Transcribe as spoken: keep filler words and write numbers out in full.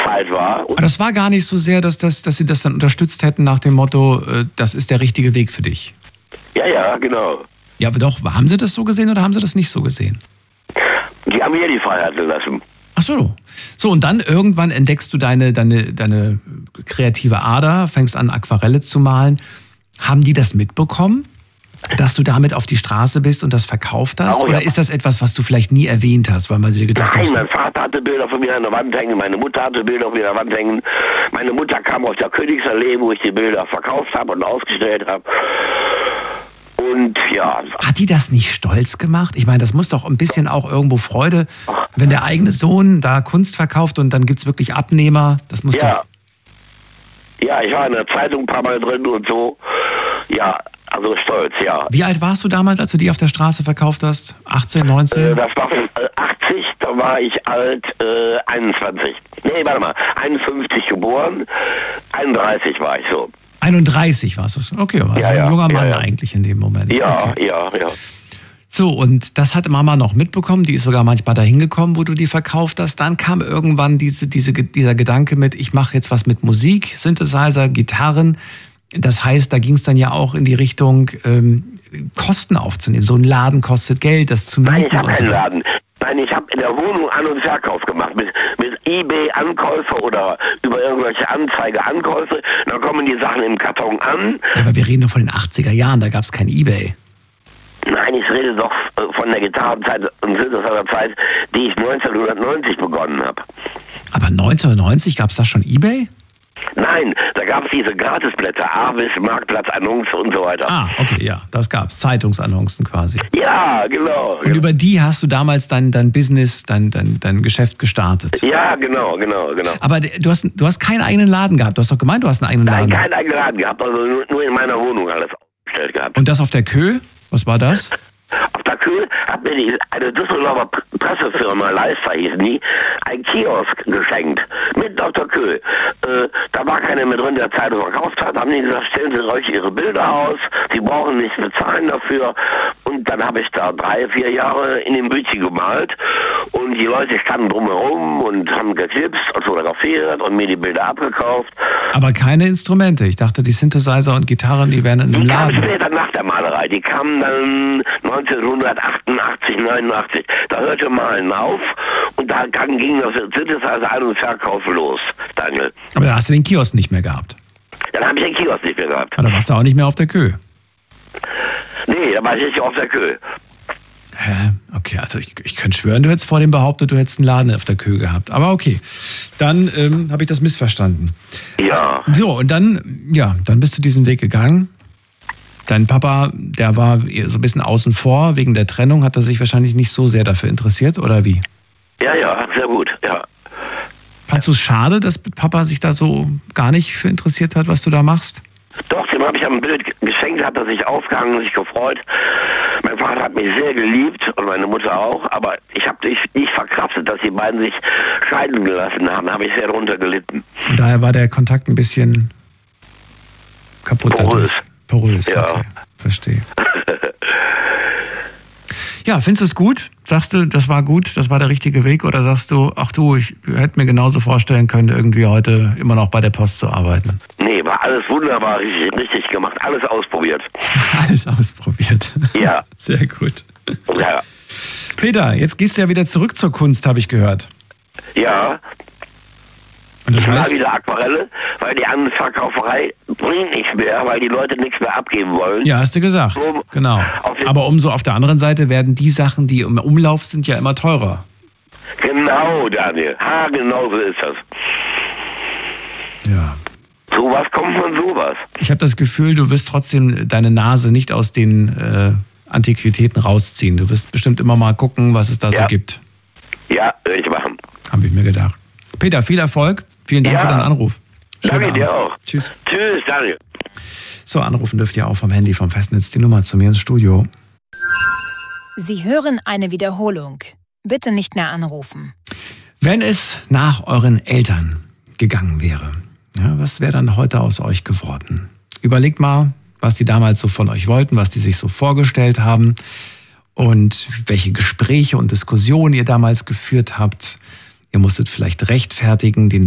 Zeit war. Aber das war gar nicht so sehr, dass, das, dass Sie das dann unterstützt hätten nach dem Motto, äh, das ist der richtige Weg für dich. Ja, ja, genau. Ja, aber doch, haben Sie das so gesehen oder haben Sie das nicht so gesehen? Die haben mir die Freiheit gelassen. Ach so. So, und dann irgendwann entdeckst du deine, deine, deine kreative Ader, fängst an, Aquarelle zu malen. Haben die das mitbekommen, dass du damit auf die Straße bist und das verkauft hast? Oh, ja. Oder ist das etwas, was du vielleicht nie erwähnt hast, weil man dir gedacht Nein, hast... mein Vater hatte Bilder von mir an der Wand hängen, meine Mutter hatte Bilder von mir an der Wand hängen. Meine Mutter kam aus der Königsallee, wo ich die Bilder verkauft habe und ausgestellt habe. Und ja... Hat die das nicht stolz gemacht? Ich meine, das muss doch ein bisschen auch irgendwo Freude, wenn der eigene Sohn da Kunst verkauft und dann gibt es wirklich Abnehmer. Das muss ja. doch... Ja, ich war in der Zeitung ein paar Mal drin und so. Ja, also stolz, ja. Wie alt warst du damals, als du die auf der Straße verkauft hast? achtzehn, neunzehn? Äh, das war äh, achtzig, da war ich alt, äh, einundzwanzig. Nee, warte mal, einundfünfzig geboren, einunddreißig war ich so. einunddreißig warst du. Okay, war ja, ein ja, junger Mann ja, ja. eigentlich in dem Moment. Ja, okay. ja, ja. So, und das hatte Mama noch mitbekommen, die ist sogar manchmal dahin gekommen, wo du die verkauft hast. Dann kam irgendwann diese, diese, dieser Gedanke mit, ich mache jetzt was mit Musik, Synthesizer, Gitarren. Das heißt, da ging es dann ja auch in die Richtung, ähm, Kosten aufzunehmen. So ein Laden kostet Geld, das zu mieten. Nein, ich habe und so. keinen Laden. Nein, ich habe in der Wohnung An- und Verkauf gemacht. Mit, mit eBay-Ankäufe oder über irgendwelche Anzeige-Ankäufe. Dann kommen die Sachen im Karton an. Ja, aber wir reden doch von den achtziger Jahren, da gab es kein eBay. Nein, ich rede doch von der Gitarrenzeit und Synthesizer-Zeit, die ich neunzehnhundertneunzig begonnen habe. Aber neunzehnhundertneunzig gab es da schon eBay? Nein, da gab es diese Gratisblätter, Avis, Marktplatz, Annonce und so weiter. Ah, okay, ja, das gab's. Zeitungsannoncen quasi. Ja, genau. Und über die hast du damals dein, dein Business, dein, dein, dein Geschäft gestartet. Ja, genau, genau, genau. Aber du hast, du hast keinen eigenen Laden gehabt. Du hast doch gemeint, du hast einen eigenen Nein, Laden. keinen eigenen Laden gehabt, also nur, nur in meiner Wohnung alles aufgestellt gehabt. Und das auf der Kö? Was war das? Auf der Kühl hat mir die, eine Düsseldorfer Pressefirma, Leister hießen die, ein Kiosk geschenkt. Mitten auf der Kühl. Äh, da war keiner mehr drin, der Zeitung verkauft hat. Haben die gesagt, stellen Sie euch Ihre Bilder aus. Sie brauchen nicht bezahlen dafür. Und dann habe ich da drei, vier Jahre in dem Bütchen gemalt. Und die Leute standen drumherum und haben geklipst und fotografiert und mir die Bilder abgekauft. Aber keine Instrumente. Ich dachte, die Synthesizer und Gitarren, die wären in einem Die kamen Laden. später nach der Malerei. Die kamen dann neunzehnhundertachtundachtzig, neunundachtzig. Da hörte Malen auf und da ging das Synthesizer Ein- und Verkauf los, Daniel. Aber da hast du den Kiosk nicht mehr gehabt. Dann habe ich den Kiosk nicht mehr gehabt. Aber da warst du auch nicht mehr auf der Kö. Nee, da war ich nicht auf der Kö. Hä? Okay, also ich, ich könnte schwören, du hättest vor dem behauptet, du hättest einen Laden auf der Kö gehabt. Aber okay, dann ähm, habe ich das missverstanden. Ja. So, und dann, ja, dann bist du diesen Weg gegangen. Dein Papa, der war so ein bisschen außen vor, wegen der Trennung, hat er sich wahrscheinlich nicht so sehr dafür interessiert, oder wie? Ja, ja, sehr gut, ja. Fandst du es schade, dass Papa sich da so gar nicht für interessiert hat, was du da machst? Doch, dem habe ich ein Bild geschenkt, hat er sich aufgehangen und sich gefreut. Mein Vater hat mich sehr geliebt und meine Mutter auch, aber ich habe nicht, nicht verkraftet, dass die beiden sich scheiden gelassen haben. Da habe ich sehr drunter gelitten. Und daher war der Kontakt ein bisschen kaputt. Porös. Porös, Ja. Okay. Verstehe. Ja, findest du es gut? Sagst du, das war gut, das war der richtige Weg? Oder sagst du, ach du, ich hätte mir genauso vorstellen können, irgendwie heute immer noch bei der Post zu arbeiten? Nee, war alles wunderbar, richtig, richtig gemacht, alles ausprobiert. Alles ausprobiert. Ja. Sehr gut. Ja. Peter, jetzt gehst du ja wieder zurück zur Kunst, habe ich gehört. Ja. Und das Ich mal heißt? wieder Aquarelle, weil die Anverkauferei bringt nichts mehr, weil die Leute nichts mehr abgeben wollen. Ja, hast du gesagt. Um- Genau. auf den- Aber umso auf der anderen Seite werden die Sachen, die im Umlauf sind, ja immer teurer. Genau, Daniel. Ha, genau so ist das. Ja. Sowas kommt von sowas. Ich habe das Gefühl, du wirst trotzdem deine Nase nicht aus den äh, Antiquitäten rausziehen. Du wirst bestimmt immer mal gucken, was es da so Ja. gibt. Ja, will ich machen. Habe ich mir gedacht. Peter, viel Erfolg. Vielen Dank Ja. für deinen Anruf. Schönen Danke dir Abend. auch. Tschüss. Tschüss, Daniel. So, anrufen dürft ihr auch vom Handy, vom Festnetz. Die Nummer zu mir ins Studio. Sie hören eine Wiederholung. Bitte nicht mehr anrufen. Wenn es nach euren Eltern gegangen wäre, ja, was wäre dann heute aus euch geworden? Überlegt mal, was die damals so von euch wollten, was die sich so vorgestellt haben und welche Gespräche und Diskussionen ihr damals geführt habt. Ihr musstet vielleicht rechtfertigen, den